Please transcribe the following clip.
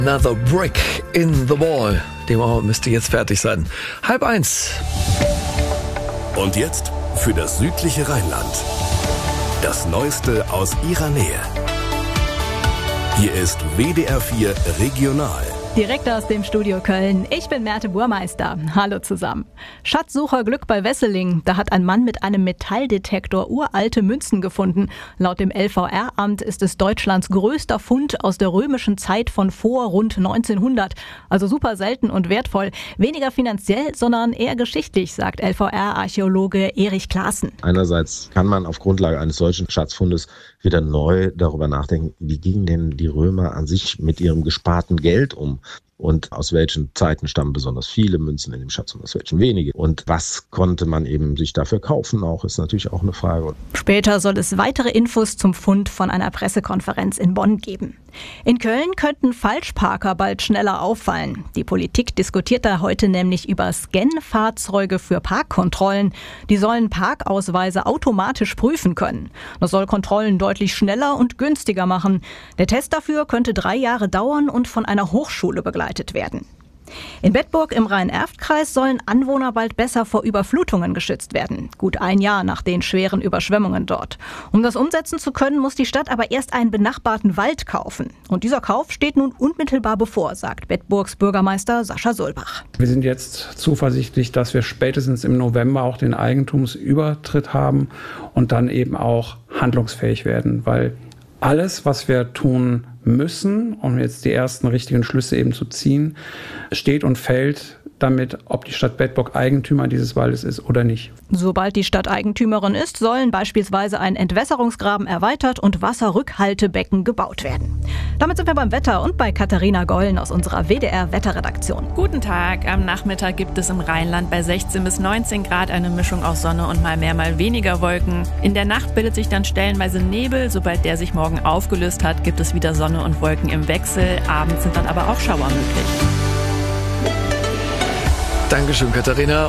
Another brick in the wall. Die Mauer müsste jetzt fertig sein. 12:30. Und jetzt für das südliche Rheinland. Das Neueste aus ihrer Nähe. Hier ist WDR 4 Regional. Direkt aus dem Studio Köln. Ich bin Merte Burmeister. Hallo zusammen. Schatzsucherglück bei Wesseling. Da hat ein Mann mit einem Metalldetektor uralte Münzen gefunden. Laut dem LVR-Amt ist es Deutschlands größter Fund aus der römischen Zeit von vor rund 1900. Also super selten und wertvoll. Weniger finanziell, sondern eher geschichtlich, sagt LVR-Archäologe Erich Klaassen. Einerseits kann man auf Grundlage eines solchen Schatzfundes wieder neu darüber nachdenken, wie gingen denn die Römer an sich mit ihrem gesparten Geld um? Und aus welchen Zeiten stammen besonders viele Münzen in dem Schatz und aus welchen wenige? Und was konnte man eben sich dafür kaufen auch, ist natürlich auch eine Frage. Später soll es weitere Infos zum Fund von einer Pressekonferenz in Bonn geben. In Köln könnten Falschparker bald schneller auffallen. Die Politik diskutiert da heute nämlich über Scan-Fahrzeuge für Parkkontrollen. Die sollen Parkausweise automatisch prüfen können. Das soll Kontrollen deutlich schneller und günstiger machen. Der Test dafür könnte 3 Jahre dauern und von einer Hochschule begleitet werden. In Bedburg im Rhein-Erft-Kreis sollen Anwohner bald besser vor Überflutungen geschützt werden. Gut 1 Jahr nach den schweren Überschwemmungen dort. Um das umsetzen zu können, muss die Stadt aber erst einen benachbarten Wald kaufen. Und dieser Kauf steht nun unmittelbar bevor, sagt Bedburgs Bürgermeister Sascha Sulbach. Wir sind jetzt zuversichtlich, dass wir spätestens im November auch den Eigentumsübertritt haben und dann eben auch handlungsfähig werden, weil alles, was wir tun müssen, um jetzt die ersten richtigen Schlüsse eben zu ziehen, steht und fällt damit, ob die Stadt Bedburg Eigentümer dieses Waldes ist oder nicht. Sobald die Stadt Eigentümerin ist, sollen beispielsweise ein Entwässerungsgraben erweitert und Wasserrückhaltebecken gebaut werden. Damit sind wir beim Wetter und bei Katharina Gollen aus unserer WDR-Wetterredaktion. Guten Tag. Am Nachmittag gibt es im Rheinland bei 16 bis 19 Grad eine Mischung aus Sonne und mal mehr, mal weniger Wolken. In der Nacht bildet sich dann stellenweise Nebel. Sobald der sich morgen aufgelöst hat, gibt es wieder Sonne und Wolken im Wechsel. Abends sind dann aber auch Schauer möglich. Dankeschön, Katharina.